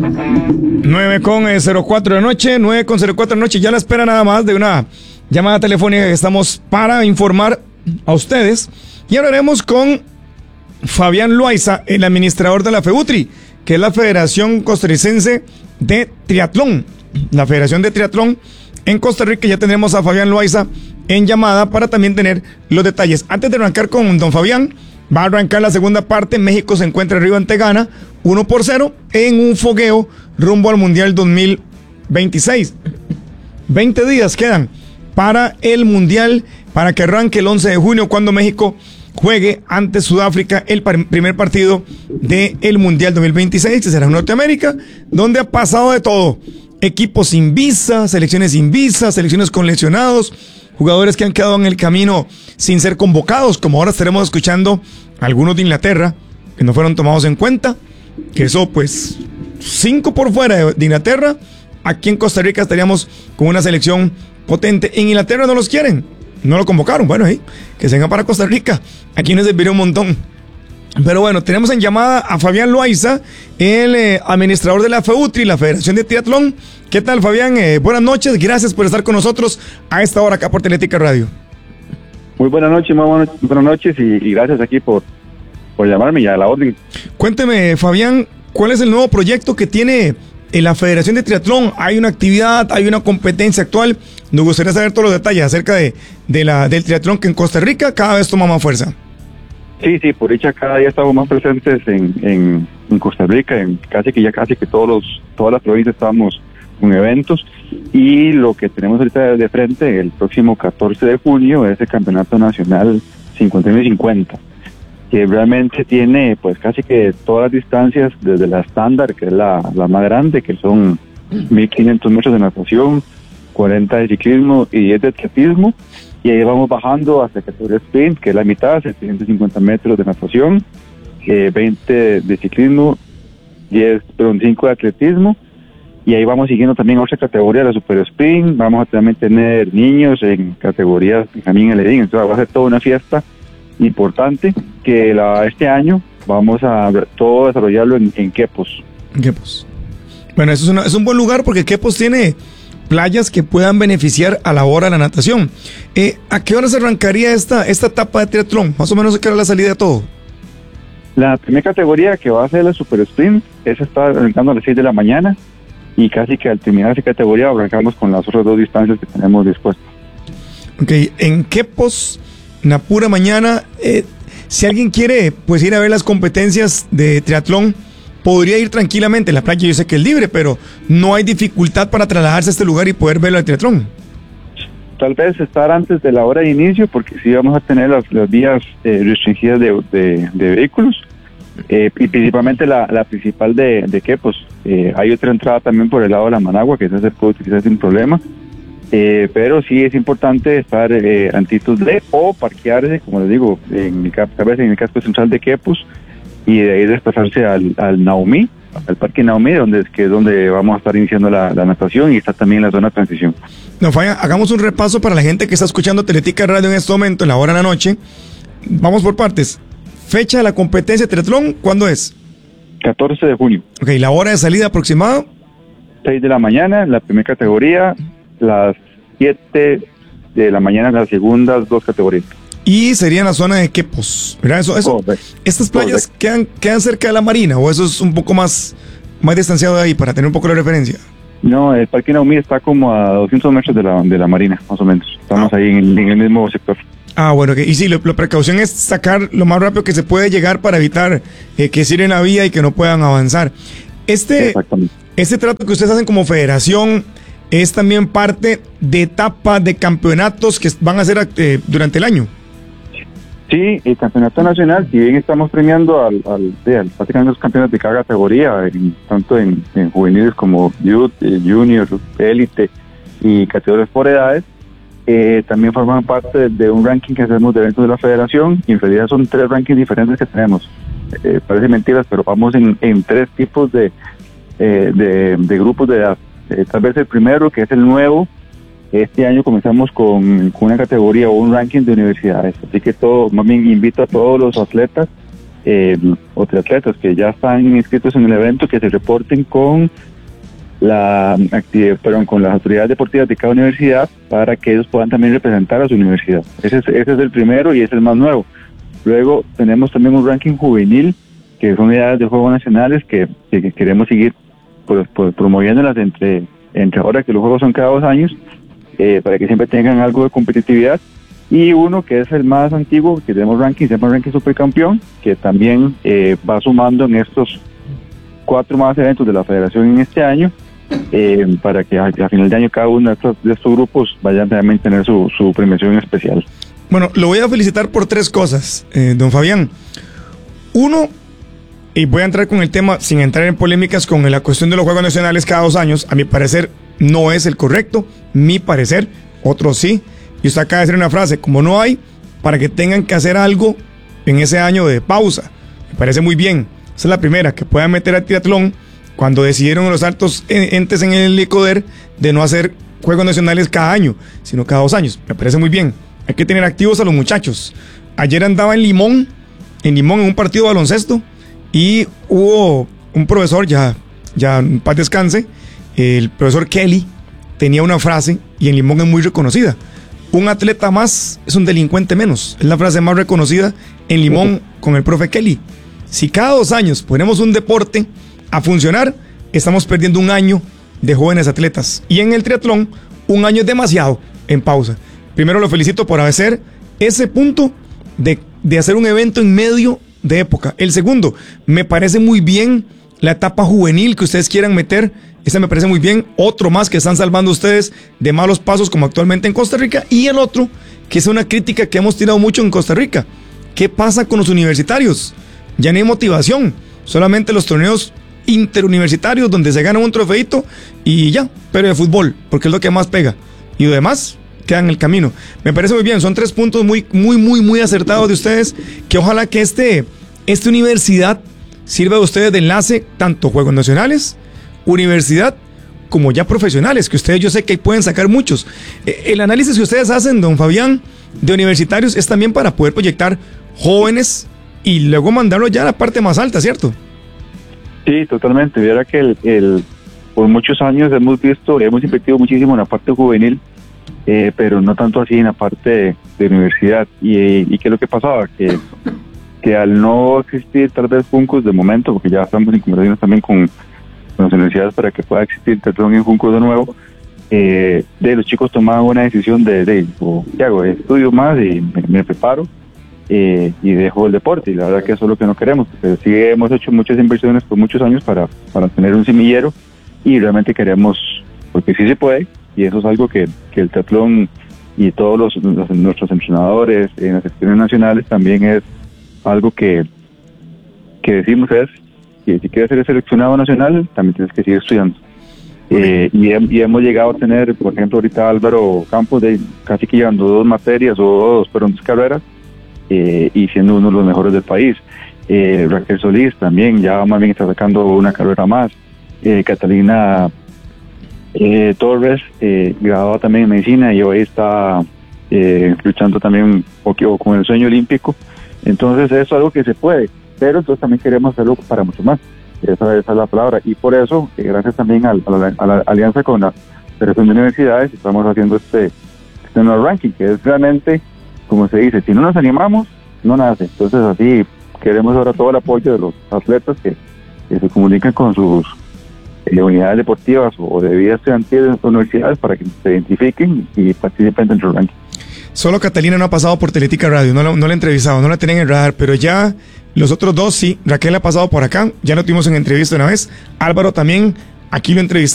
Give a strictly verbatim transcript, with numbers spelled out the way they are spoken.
nueve con cero cuatro de noche, nueve con cero cuatro de noche, ya la espera nada más de una llamada telefónica que estamos para informar a ustedes. Y hablaremos con Fabián Loaiza, el administrador de la FEUTRI, que es la Federación Costarricense de Triatlón. La Federación de Triatlón en Costa Rica. Ya tendremos a Fabián Loaiza en llamada para también tener los detalles. Antes de arrancar con don Fabián, va a arrancar la segunda parte. México se encuentra arriba ante Ghana, uno por cero, en un fogueo rumbo al Mundial dos mil veintiséis. veinte días quedan para el Mundial, para que arranque el once de junio, cuando México juegue ante Sudáfrica el par- primer partido del Mundial dos mil veintiséis, que será en Norteamérica, donde ha pasado de todo. Equipos sin visa, selecciones sin visa, selecciones con lesionados, jugadores que han quedado en el camino sin ser convocados, como ahora estaremos escuchando algunos de Inglaterra, que no fueron tomados en cuenta, que eso pues, cinco por fuera de, de Inglaterra. Aquí en Costa Rica estaríamos con una selección potente. En Inglaterra no los quieren, no lo convocaron. Bueno, ¿eh? que se venga para Costa Rica, aquí nos serviría un montón. Pero bueno, tenemos en llamada a Fabián Loaiza, el eh, administrador de la FEUTRI, la Federación de Triatlón. ¿Qué tal, Fabián? Eh, buenas noches, gracias por estar con nosotros a esta hora acá por Teletica Radio. Muy buenas noches, muy buenas, buenas noches y, y gracias aquí por, por llamarme y a la orden. Cuénteme, Fabián, ¿cuál es el nuevo proyecto que tiene en la Federación de Triatlón? ¿Hay una actividad, hay una competencia actual? Nos gustaría saber todos los detalles acerca de, de la, del triatlón, que en Costa Rica cada vez toma más fuerza. Sí, sí, por dicha cada día estamos más presentes en, en, en Costa Rica, en casi que ya casi que todos los, todas las provincias estamos con eventos, y lo que tenemos ahorita de frente el próximo catorce de junio es el Campeonato Nacional cincuenta y cincuenta, que realmente tiene pues casi que todas las distancias, desde la estándar, que es la, la más grande, que son mil quinientos metros de natación, cuarenta de ciclismo y diez de atletismo, y ahí vamos bajando hasta categoría sprint, que es la mitad, setecientos cincuenta metros de natación, eh, veinte de ciclismo, diez, perdón, cinco de atletismo, y ahí vamos siguiendo también otra categoría, la super sprint. Vamos a también tener niños en categorías Benjamín Aledín. Entonces va a ser toda una fiesta importante, que la, este año vamos a todo desarrollarlo en, en Quepos. Quepos. Bueno, eso es, una, es un buen lugar, porque Quepos tiene playas que puedan beneficiar a la hora de la natación. Eh, ¿A qué hora se arrancaría esta, esta etapa de triatlón? Más o menos, ¿qué era la salida de todo? La primera categoría, que va a ser la super sprint, esa está arrancando a las seis de la mañana, y casi que al terminar esa categoría arrancamos con las otras dos distancias que tenemos dispuestas. Ok, en Quepos, en la pura mañana, eh, si alguien quiere pues ir a ver las competencias de triatlón, podría ir tranquilamente. La playa yo sé que es libre, pero no hay dificultad para trasladarse a este lugar y poder verlo al triatlón. Tal vez estar antes de la hora de inicio, porque sí vamos a tener las, las vías eh, restringidas de, de, de vehículos, eh, y principalmente la, la principal de, de Quepos. Eh, hay otra entrada también por el lado de la Managua, que esa se puede utilizar sin problema, eh, pero sí es importante estar eh, antitos de, o parquearse, como les digo, en el, tal vez en el casco central de Quepos, y de ahí desplazarse al, al Naumí, al Parque Naumí, donde es que es donde vamos a estar iniciando la, la natación, y está también la zona de transición. No falla, hagamos un repaso para la gente que está escuchando Teletica Radio en este momento, en la hora de la noche. Vamos por partes. Fecha de la competencia de triatlón, ¿cuándo es? catorce de junio. Ok, la hora de salida aproximada. seis de la mañana, la primera categoría, las siete de la mañana, las segundas dos categorías. Y sería en la zona de Quepos, ¿verdad? Eso, eso, Correcto. ¿Estas playas Correcto. quedan, quedan cerca de la marina, o eso es un poco más, más distanciado de ahí, para tener un poco de referencia? No, el Parque Naumí está como a doscientos metros de la, de la marina, más o menos. Estamos Ah. ahí en, en el mismo sector. Ah, bueno, okay. Y sí, la precaución es sacar lo más rápido que se puede llegar para evitar eh, que cierren la vía y que no puedan avanzar. Este, Exactamente. este trato que ustedes hacen como federación es también parte de etapas de campeonatos que van a ser eh, durante el año. Sí, el campeonato nacional, si bien estamos premiando al, al, sí, al prácticamente los campeones de cada categoría, en, tanto en, en juveniles como youth, eh, junior, élite y categorías por edades, eh, también forman parte de, de un ranking que hacemos de eventos de la federación, y en realidad son tres rankings diferentes que tenemos. Eh, parece mentiras, pero vamos en, en tres tipos de, eh, de, de grupos de edad. Eh, tal vez el primero, que es el nuevo. Este año comenzamos con, con una categoría o un ranking de universidades, así que todo, más bien invito a todos los atletas eh, o triatletas que ya están inscritos en el evento que se reporten con la actividad, perdón, con las autoridades deportivas de cada universidad para que ellos puedan también representar a su universidad. Ese es, ese es el primero y es el más nuevo. Luego tenemos también un ranking juvenil, que son unidades de Juegos Nacionales que, que, que queremos seguir pues, pues, promoviéndolas entre, entre ahora que los Juegos son cada dos años, eh, para que siempre tengan algo de competitividad. Y uno que es el más antiguo, que tenemos ranking, se llama ranking supercampeón, que también eh, va sumando en estos cuatro más eventos de la federación en este año, eh, para que a, a final de año cada uno de estos, de estos grupos vayan también a tener su, su premiación especial. Bueno, lo voy a felicitar por tres cosas, eh, don Fabián. Uno, y voy a entrar con el tema sin entrar en polémicas con la cuestión de los Juegos Nacionales cada dos años, a mi parecer no es el correcto, mi parecer, otros sí. Y usted acaba de decir una frase, como no hay, para que tengan que hacer algo en ese año de pausa. Me parece muy bien. Esa es la primera, que puedan meter al triatlón cuando decidieron los altos entes en el ICODER de no hacer Juegos Nacionales cada año, sino cada dos años. Me parece muy bien. Hay que tener activos a los muchachos. Ayer andaba en Limón, en Limón en un partido de baloncesto, y hubo un profesor, ya, ya en paz descanse, el profesor Kelly, tenía una frase, y en Limón es muy reconocida: un atleta más es un delincuente menos. Es la frase más reconocida en Limón con el profe Kelly. Si cada dos años ponemos un deporte a funcionar, estamos perdiendo un año de jóvenes atletas. Y en el triatlón, un año es demasiado en pausa. Primero lo felicito por hacer ese punto de, de hacer un evento en medio de época. El segundo, me parece muy bien la etapa juvenil que ustedes quieran meter. Esa me parece muy bien. Otro más que están salvando ustedes de malos pasos como actualmente en Costa Rica. Y el otro, que es una crítica que hemos tirado mucho en Costa Rica. ¿Qué pasa con los universitarios? Ya no hay motivación. Solamente los torneos interuniversitarios donde se gana un trofeito y ya, pero de fútbol, porque es lo que más pega. Y lo demás queda en el camino. Me parece muy bien. Son tres puntos muy, muy, muy, muy acertados de ustedes, que ojalá que este, esta universidad sirva de ustedes de enlace, tanto Juegos Nacionales, universidad, como ya profesionales, que ustedes yo sé que pueden sacar muchos. El análisis que ustedes hacen, don Fabián, de universitarios, es también para poder proyectar jóvenes y luego mandarlo ya a la parte más alta, ¿cierto? Sí, totalmente. Viera que el, el, por muchos años hemos visto, hemos invertido muchísimo en la parte juvenil, eh, pero no tanto así en la parte de, de universidad. Y, y ¿qué es lo que pasaba? Que, que al no existir tal vez Juncos de momento, porque ya estamos en conversaciones también con, con las universidades para que pueda existir triatlón en Juncos de nuevo, eh, de los chicos tomaban una decisión de, de oh, ¿qué hago? Estudio más y me, me preparo. Eh, y dejo el deporte, y la verdad que eso es lo que no queremos, pero sí hemos hecho muchas inversiones por muchos años para, para tener un semillero, y realmente queremos, porque sí se puede, y eso es algo que, que el triatlón y todos los, los, nuestros entrenadores en las secciones nacionales también es algo que, que decimos es que si quieres ser seleccionado nacional, también tienes que seguir estudiando. Eh, y, he, y hemos llegado a tener, por ejemplo, ahorita Álvaro Campos, de casi que llevando dos materias o dos, pero dos carreras, Eh, y siendo uno de los mejores del país. eh, Raquel Solís también ya más bien está sacando una carrera más. eh, Catalina eh, Torres, eh, graduada también en medicina, y hoy está eh, luchando también un poquito con el sueño olímpico. Entonces eso es algo que se puede, pero entonces también queremos hacerlo para mucho más. Esa, esa es la palabra, y por eso, eh, gracias también a, a, la, a la alianza con la Federación de Universidades, estamos haciendo este, este nuevo ranking, que es realmente, como se dice, si no nos animamos, no nace. Entonces así queremos ahora todo el apoyo de los atletas que, que se comuniquen con sus eh, unidades deportivas o de vida estudiantil de las universidades para que se identifiquen y participen dentro del ranking. Solo Catalina no ha pasado por Teletica Radio, no la, no la he entrevistado, no la tienen en el radar, pero ya los otros dos sí. Raquel ha pasado por acá, ya lo tuvimos en entrevista una vez. Álvaro también, aquí lo entrevistamos.